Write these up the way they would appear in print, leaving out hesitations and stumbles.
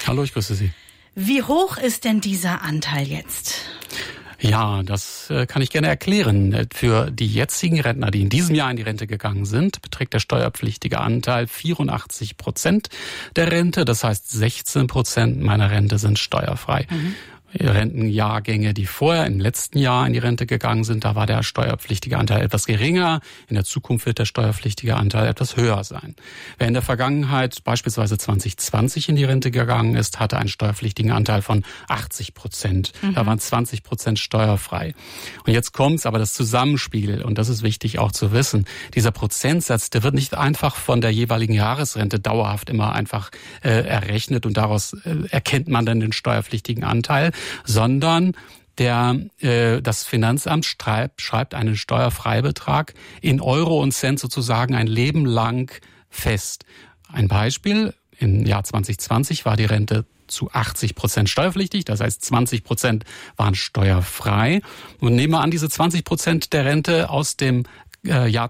Hallo, ich grüße Sie. Wie hoch ist denn dieser Anteil jetzt? Ja, das kann ich gerne erklären. Für die jetzigen Rentner, die in diesem Jahr in die Rente gegangen sind, beträgt der steuerpflichtige Anteil 84% der Rente. Das heißt, 16% meiner Rente sind steuerfrei. Rentenjahrgänge, die vorher im letzten Jahr in die Rente gegangen sind, da war der steuerpflichtige Anteil etwas geringer. In der Zukunft wird der steuerpflichtige Anteil etwas höher sein. Wer in der Vergangenheit beispielsweise 2020 in die Rente gegangen ist, hatte einen steuerpflichtigen Anteil von 80%. Da waren 20% steuerfrei. Und jetzt kommt's aber das Zusammenspiel, und das ist wichtig auch zu wissen. Dieser Prozentsatz, der wird nicht einfach von der jeweiligen Jahresrente dauerhaft immer einfach errechnet und daraus erkennt man dann den steuerpflichtigen Anteil, sondern das Finanzamt schreibt einen Steuerfreibetrag in Euro und Cent sozusagen ein Leben lang fest. Ein Beispiel: Im Jahr 2020 war die Rente zu 80% steuerpflichtig, das heißt 20% waren steuerfrei. Und nehmen wir an, diese 20% der Rente aus dem Jahr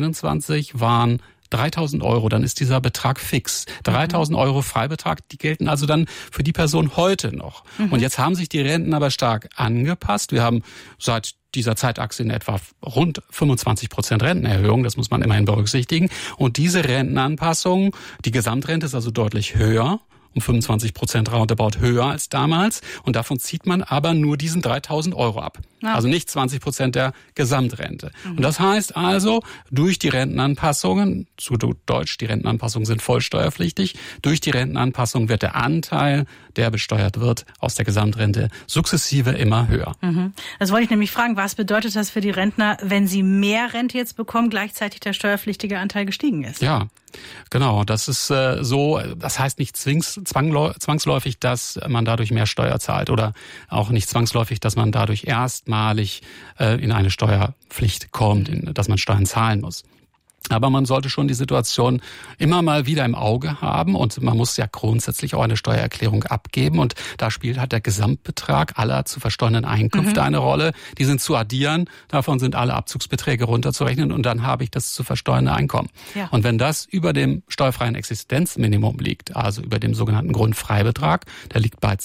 2021 waren 3.000 Euro, dann ist dieser Betrag fix. 3.000 Euro Freibetrag, die gelten also dann für die Person heute noch. Und jetzt haben sich die Renten aber stark angepasst. Wir haben seit dieser Zeitachse in etwa rund 25% Rentenerhöhung, das muss man immerhin berücksichtigen. Und diese Rentenanpassung, die Gesamtrente ist also deutlich höher, um 25% roundabout höher als damals. Und davon zieht man aber nur diesen 3.000 Euro ab. Ja. Also nicht 20% der Gesamtrente. Und das heißt also, durch die Rentenanpassungen, zu Deutsch, die Rentenanpassungen sind voll steuerpflichtig, durch die Rentenanpassung wird der Anteil, der besteuert wird, aus der Gesamtrente sukzessive immer höher. Das wollte ich nämlich fragen, was bedeutet das für die Rentner, wenn sie mehr Rente jetzt bekommen, gleichzeitig der steuerpflichtige Anteil gestiegen ist? Ja, genau. Das ist so, das heißt nicht zwangsläufig, dass man dadurch mehr Steuer zahlt oder auch nicht zwangsläufig, dass man dadurch erstmalig in eine Steuerpflicht kommt, dass man Steuern zahlen muss. Aber man sollte schon die Situation immer mal wieder im Auge haben und man muss ja grundsätzlich auch eine Steuererklärung abgeben und da spielt halt der Gesamtbetrag aller zu versteuernden Einkünfte eine Rolle. Die sind zu addieren, davon sind alle Abzugsbeträge runterzurechnen und dann habe ich das zu versteuernde Einkommen. Ja. Und wenn das über dem steuerfreien Existenzminimum liegt, also über dem sogenannten Grundfreibetrag, der liegt bei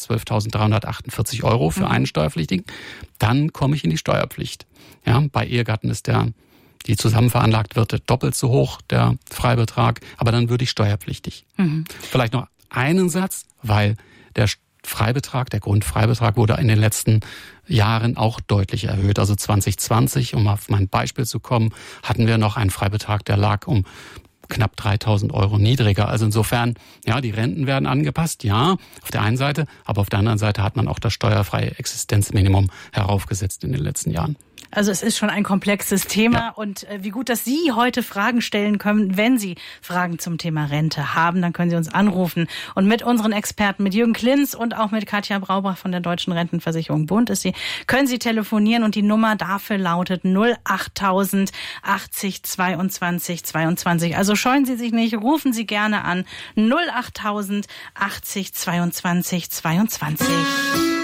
12.348 Euro für einen Steuerpflichtigen, dann komme ich in die Steuerpflicht. Ja, bei Ehegatten ist die zusammen veranlagt wird, doppelt so hoch, der Freibetrag, aber dann würde ich steuerpflichtig. Vielleicht noch einen Satz, weil der Freibetrag, der Grundfreibetrag wurde in den letzten Jahren auch deutlich erhöht. Also 2020, um auf mein Beispiel zu kommen, hatten wir noch einen Freibetrag, der lag um knapp 3.000 Euro niedriger. Also insofern, ja, die Renten werden angepasst, ja, auf der einen Seite, aber auf der anderen Seite hat man auch das steuerfreie Existenzminimum heraufgesetzt in den letzten Jahren. Also es ist schon ein komplexes Thema, ja. Und wie gut, dass Sie heute Fragen stellen können. Wenn Sie Fragen zum Thema Rente haben, dann können Sie uns anrufen. Und mit unseren Experten, mit Jürgen Klinz und auch mit Katja Braubach von der Deutschen Rentenversicherung Bund können Sie telefonieren und die Nummer dafür lautet 08000 80 22 22. Also scheuen Sie sich nicht, rufen Sie gerne an 08000 80 22 22.